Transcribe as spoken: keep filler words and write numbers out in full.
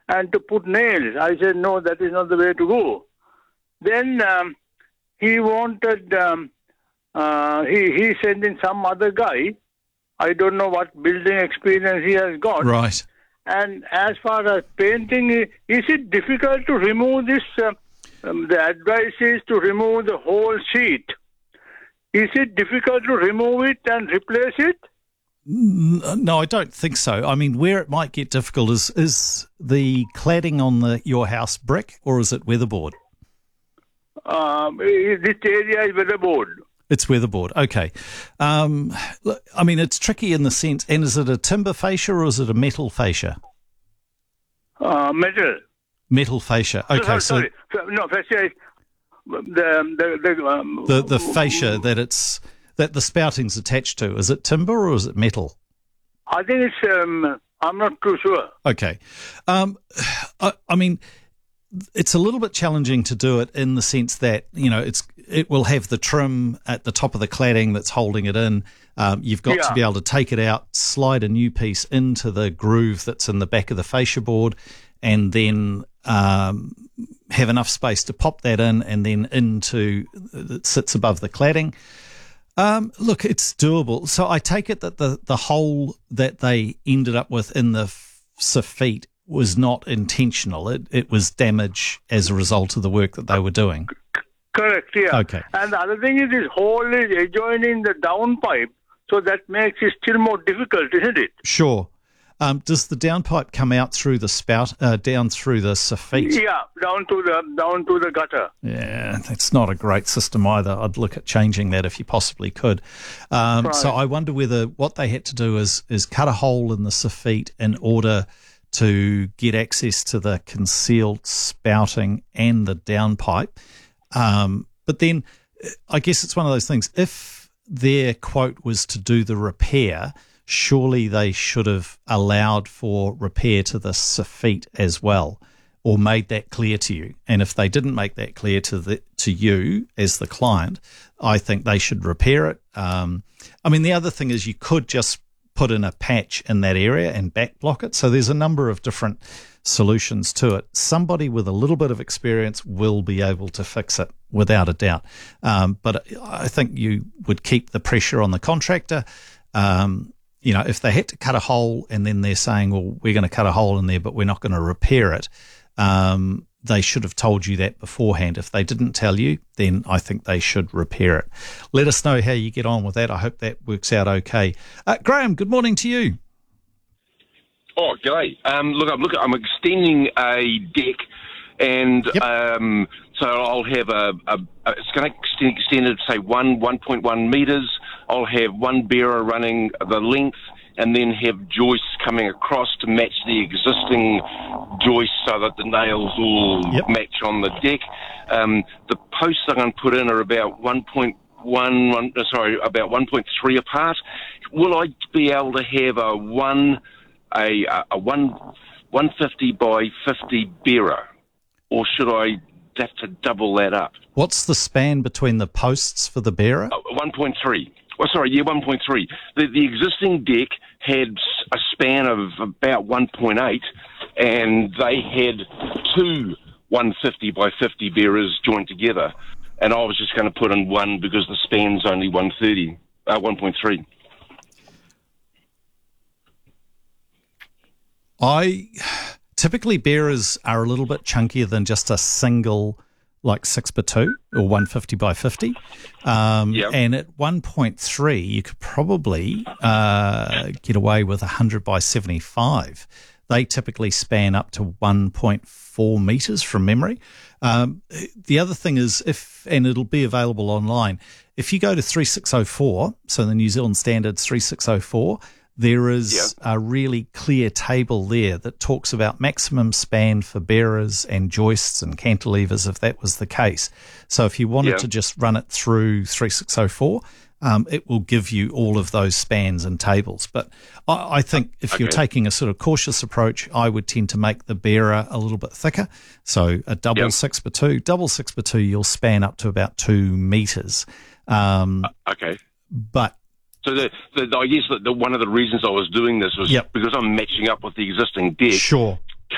and to put nails. I said, no, that is not the way to go. Then um, he wanted, um, uh, he, he sent in some other guy. I don't know what building experience he has got. Right. And as far as painting, is it difficult to remove this? Uh, um, the advice is to remove the whole sheet. Is it difficult to remove it and replace it? No, I don't think so. I mean, where it might get difficult is is the cladding on the your house brick or is it weatherboard? Um, this area is weatherboard. It's weatherboard. Okay. Um, I mean, it's tricky in the sense, and is it a timber fascia or is it a metal fascia? Uh, metal. Metal fascia. Okay, sorry, so sorry. no, fascia is the the the, um, the the fascia that it's that the spouting's attached to. Is it timber or is it metal? I think it's. Um, I'm not too sure. Okay. Um, I, I mean, it's a little bit challenging to do it in the sense that, you know, it's it will have the trim at the top of the cladding that's holding it in. Um, you've got yeah. to be able to take it out, slide a new piece into the groove that's in the back of the fascia board, and then um, have enough space to pop that in and then into that sits above the cladding. Um, look, it's doable. So I take it that the, the hole that they ended up with in the soffit was not intentional. It it was damage as a result of the work that they were doing. Correct, yeah. Okay. And the other thing is this hole is adjoining the downpipe, so that makes it still more difficult, isn't it? Sure. Um, does the downpipe come out through the spout, uh, down through the soffit? Yeah, down to the down to the gutter. Yeah, that's not a great system either. I'd look at changing that if you possibly could. Um, right. So I wonder whether what they had to do is is cut a hole in the soffit in order to get access to the concealed spouting and the downpipe. Um, but then I guess it's one of those things. If their quote was to do the repair, surely they should have allowed for repair to the soffit as well, or made that clear to you. And if they didn't make that clear to the to you as the client, I think they should repair it. Um, I mean, the other thing is you could just put in a patch in that area and back block it. So there's a number of different solutions to it. Somebody with a little bit of experience will be able to fix it without a doubt. Um, but I think you would keep the pressure on the contractor. Um, you know, if they had to cut a hole and then they're saying, well, we're going to cut a hole in there, but we're not going to repair it. Um, they should have told you that beforehand. If they didn't tell you, then I think they should repair it. Let us know how you get on with that. I hope that works out okay. Uh, Graham, good morning to you. Oh, g'day. Um, look, I'm, look, I'm extending a deck, and Yep. um, so I'll have a, a, a it's going to extend, extend it, say, one, one point one metres. I'll have one bearer running the length, and then have joists coming across to match the existing joists so that the nails all Yep. match on the deck. Um, the posts I'm going to put in are about one point one, one, sorry, about one point three apart. Will I be able to have a one, a, a one, one fifty by fifty bearer, or should I have to double that up? What's the span between the posts for the bearer? Uh, one point three. Oh, sorry, yeah, one point three. The, the existing deck had a span of about one point eight, and they had two one fifty by fifty bearers joined together, and I was just going to put in one because the span's only one thirty, uh, one point three. I typically bearers are a little bit chunkier than just a single, like six by two or one fifty by fifty. Um, Yep. And at one point three, you could probably uh, get away with one hundred by seventy-five. They typically span up to one point four metres from memory. Um, the other thing is, if, and it'll be available online, if you go to three six oh four, so the New Zealand Standards three six oh four, there is Yep. a really clear table there that talks about maximum span for bearers and joists and cantilevers if that was the case. So if you wanted Yep. to just run it through three six oh four, um, it will give you all of those spans and tables. But I, I think if you're Okay. taking a sort of cautious approach, I would tend to make the bearer a little bit thicker. So a double Yep. six by two, double six by two, you'll span up to about two metres. Um, Okay. but So the, the, I guess that the, one of the reasons I was doing this was Yep. because I'm matching up with the existing deck. Sure.